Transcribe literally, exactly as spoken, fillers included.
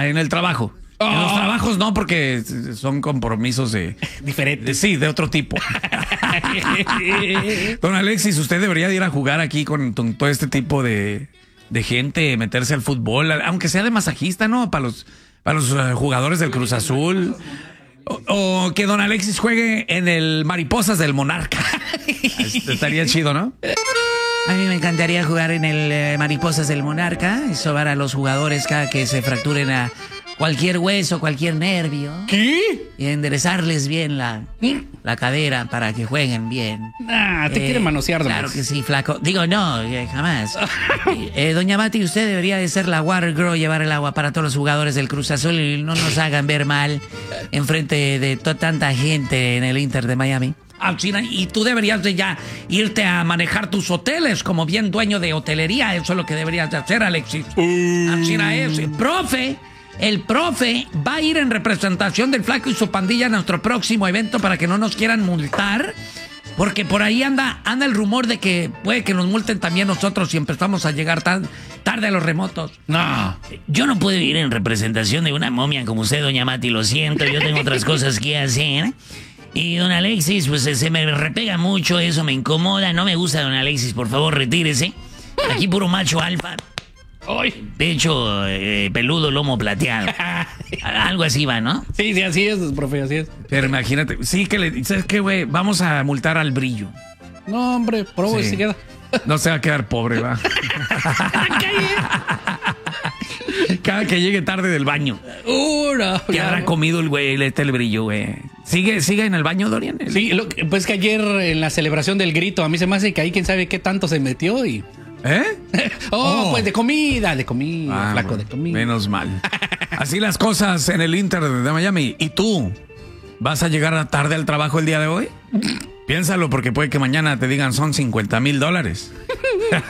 en el trabajo. Oh. En los trabajos no, porque son compromisos de... Diferentes. De, sí, de otro tipo. Don Alexis, usted debería de ir a jugar aquí con, con todo este tipo de, de gente, meterse al fútbol, aunque sea de masajista, ¿no? Para los, para los uh, jugadores del Cruz Azul. O, o que don Alexis juegue en el Mariposas del Monarca. Estaría chido, ¿no? A mí me encantaría jugar en el eh, Mariposas del Monarca y sobar a los jugadores cada que se fracturen a cualquier hueso, cualquier nervio. ¿Qué? Y enderezarles bien la, la cadera para que jueguen bien. Ah, te Eh, quiere manosear, Claro nomás. que sí, flaco. Digo, no, eh, jamás. Eh, doña Mati, usted debería de ser la water girl, llevar el agua para todos los jugadores del Cruz Azul y no nos hagan ver mal enfrente de to- tanta gente en el Inter de Miami. Ah, China, y tú deberías de ya irte a manejar tus hoteles como bien dueño de hotelería. Eso es lo que deberías de hacer, Alexis. Ah, China es. Profe, el profe va a ir en representación del Flaco y su pandilla a nuestro próximo evento para que no nos quieran multar. Porque por ahí anda, anda el rumor de que puede que nos multen también nosotros si empezamos a llegar tan tarde a los remotos. No. Yo no puedo ir en representación de una momia como usted, doña Mati, lo siento, yo tengo otras cosas que hacer. Y don Alexis, pues se me repega mucho, eso me incomoda, no me gusta, don Alexis, por favor, retírese. Aquí puro macho alfa. Ay. Pecho eh, peludo, lomo plateado. Algo así va, ¿no? Sí, sí, así es, profe, así es. Pero imagínate, sí que le... ¿Sabes qué, güey? Vamos a multar al Brillo. No, hombre, probo y Sí. se queda. No se va a quedar pobre, va. Cada que llegue tarde del baño. Uh, no, ¿Qué ya, habrá no. comido el güey, este el Brillo, güey? ¿Sigue, ¿Sigue en el baño, Dorian? Sí, lo que- pues que ayer en la celebración del grito, a mí se me hace que ahí quién sabe qué tanto se metió y... ¿Eh? oh, Oh. pues de comida, de comida, Ah, flaco, bueno, de comida. menos mal. Así las cosas en el Inter de Miami. ¿Y tú? ¿Vas a llegar tarde al trabajo el día de hoy? Piénsalo porque puede que mañana te digan son cincuenta mil dólares.